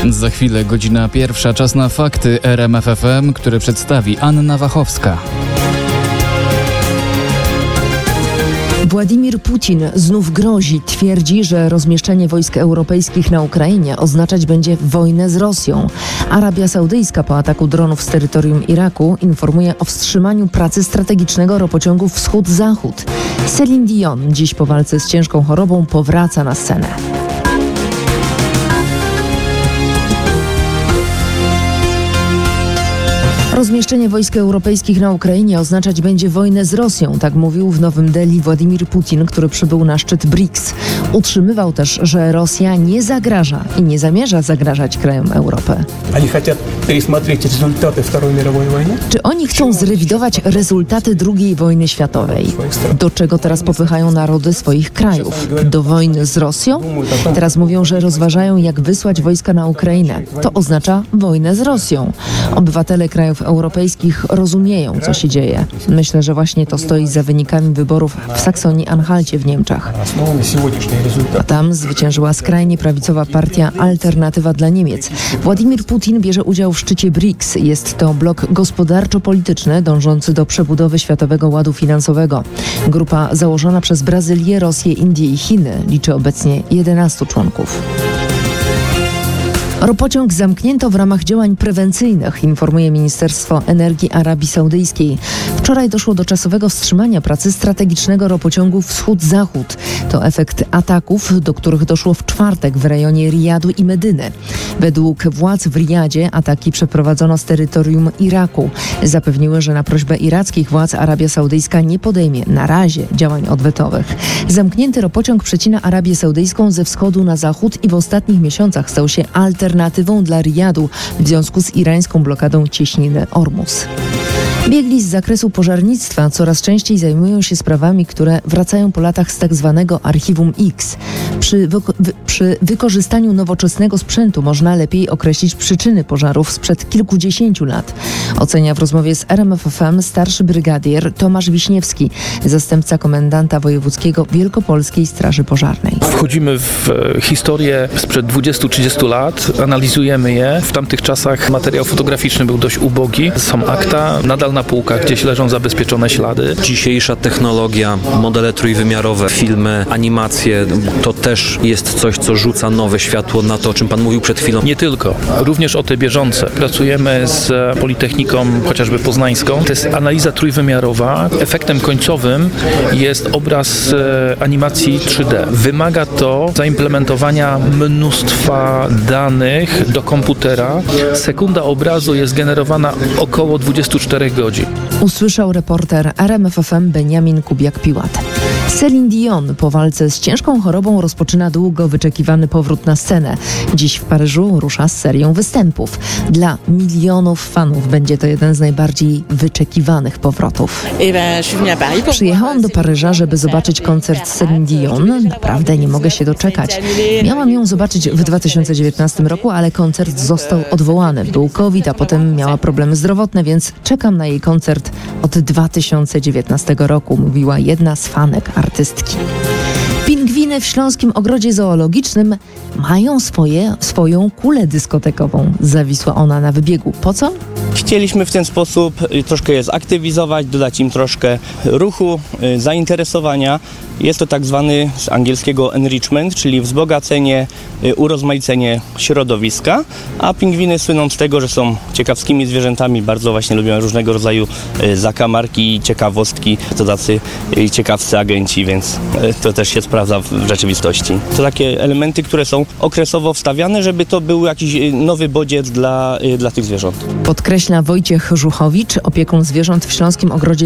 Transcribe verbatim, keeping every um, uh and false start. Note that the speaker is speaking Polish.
Za chwilę godzina pierwsza, czas na fakty R M F F M, które przedstawi Anna Wachowska. Władimir Putin znów grozi, twierdzi, że rozmieszczenie wojsk europejskich na Ukrainie oznaczać będzie wojnę z Rosją. Arabia Saudyjska po ataku dronów z terytorium Iraku informuje o wstrzymaniu pracy strategicznego ropociągu Wschód-Zachód. Celine Dion dziś po walce z ciężką chorobą powraca na scenę. Rozmieszczenie wojsk europejskich na Ukrainie oznaczać będzie wojnę z Rosją, tak mówił w Nowym Delhi Władimir Putin, który przybył na szczyt B R I C S. Utrzymywał też, że Rosja nie zagraża i nie zamierza zagrażać krajom Europy. Czy oni chcą zrewidować rezultaty drugiej wojny światowej? Do czego teraz popychają narody swoich krajów? Do wojny z Rosją? Teraz mówią, że rozważają, jak wysłać wojska na Ukrainę. To oznacza wojnę z Rosją. Obywatele krajów europejskich rozumieją, co się dzieje. Myślę, że właśnie to stoi za wynikami wyborów w Saksonii-Anhalcie w Niemczech. A tam zwyciężyła skrajnie prawicowa partia Alternatywa dla Niemiec. Władimir Putin bierze udział w szczycie B R I C S. Jest to blok gospodarczo-polityczny dążący do przebudowy Światowego Ładu Finansowego. Grupa założona przez Brazylię, Rosję, Indię i Chiny liczy obecnie jedenastu członków. Ropociąg zamknięto w ramach działań prewencyjnych, informuje Ministerstwo Energii Arabii Saudyjskiej. Wczoraj doszło do czasowego wstrzymania pracy strategicznego ropociągu Wschód-Zachód. To efekt ataków, do których doszło w czwartek w rejonie Rijadu i Medyny. Według władz w Rijadzie ataki przeprowadzono z terytorium Iraku. Zapewniły, że na prośbę irackich władz Arabia Saudyjska nie podejmie na razie działań odwetowych. Zamknięty ropociąg przecina Arabię Saudyjską ze wschodu na zachód i w ostatnich miesiącach stał się alternatywą alternatywą dla Rijadu w związku z irańską blokadą cieśniny Ormus. Biegli z zakresu pożarnictwa coraz częściej zajmują się sprawami, które wracają po latach z tak zwanego Archiwum X. Przy, wyko- wy- przy wykorzystaniu nowoczesnego sprzętu można lepiej określić przyczyny pożarów sprzed kilkudziesięciu lat. Ocenia w rozmowie z R M F F M starszy brygadier Tomasz Wiśniewski, zastępca komendanta wojewódzkiego Wielkopolskiej Straży Pożarnej. Wchodzimy w historię sprzed dwudziestu trzydziestu lat, analizujemy je. W tamtych czasach materiał fotograficzny był dość ubogi. Są akta, nadal na półkach gdzieś leżą zabezpieczone ślady. Dzisiejsza technologia, modele trójwymiarowe, filmy, animacje, to też jest coś, co rzuca nowe światło na to, o czym pan mówił przed chwilą. Nie tylko, również o te bieżące. Pracujemy z Politechniką, chociażby poznańską. To jest analiza trójwymiarowa. Efektem końcowym jest obraz animacji trzy D. Wymaga to zaimplementowania mnóstwa danych do komputera. Sekunda obrazu jest generowana około dwudziestu czterech godzin. Usłyszał reporter R M F F M Beniamin Kubiak-Piłat. Celine Dion po walce z ciężką chorobą rozpoczyna długo wyczekiwany powrót na scenę. Dziś w Paryżu rusza z serią występów. Dla milionów fanów będzie to jeden z najbardziej wyczekiwanych powrotów. Przyjechałam do Paryża, żeby zobaczyć koncert Celine Dion. Naprawdę nie mogę się doczekać. Miałam ją zobaczyć w dwa tysiące dziewiętnastym roku, ale koncert został odwołany. Był COVID, a potem miała problemy zdrowotne, więc czekam na jej koncert od dwa tysiące dziewiętnastego roku, mówiła jedna z fanek artystki. Pingwiny w Śląskim Ogrodzie Zoologicznym mają swoje, swoją kulę dyskotekową. Zawisła ona na wybiegu. Po co? Chcieliśmy w ten sposób troszkę je zaktywizować, dodać im troszkę ruchu, zainteresowania. Jest to tak zwany z angielskiego enrichment, czyli wzbogacenie, urozmaicenie środowiska, a pingwiny słyną z tego, że są ciekawskimi zwierzętami, bardzo właśnie lubią różnego rodzaju zakamarki, ciekawostki, to tacy ciekawscy agenci, więc to też się sprawdza w rzeczywistości. To takie elementy, które są okresowo wstawiane, żeby to był jakiś nowy bodziec dla, dla tych zwierząt. Podkreśla Wojciech Żuchowicz, opiekun zwierząt w Śląskim Ogrodzie